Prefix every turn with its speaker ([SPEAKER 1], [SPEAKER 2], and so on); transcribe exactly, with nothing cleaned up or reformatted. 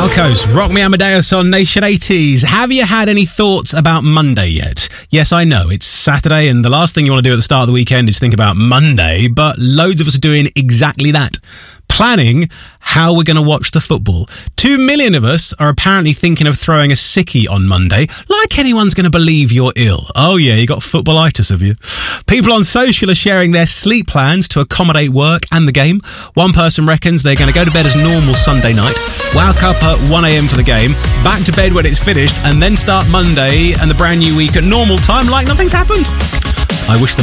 [SPEAKER 1] Falcos, Rock Me Amadeus on Nation eighties. Have you had any thoughts about Monday yet? Yes, I know, it's Saturday and the last thing you want to do at the start of the weekend is think about Monday, but loads of us are doing exactly that. Planning how we're going to watch the football. Two million of us are apparently thinking of throwing a sickie on Monday. Like anyone's going to believe you're ill. Oh yeah, you got footballitis, have you? People on social are sharing their sleep plans to accommodate work and the game. One person reckons they're going to go to bed as normal Sunday night, wake up at one a.m. for the game, back to bed when it's finished, and then start Monday and the brand new week at normal time like nothing's happened. I wish them